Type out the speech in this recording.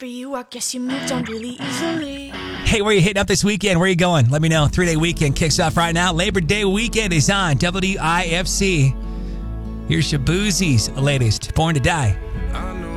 for you, I guess you moved on really easily. Hey, where are you hitting up this weekend? Where are you going? Let me know. 3-day weekend kicks off right now. Labor Day weekend is on WIFC. Here's Shaboozie's latest, Born to Die. I know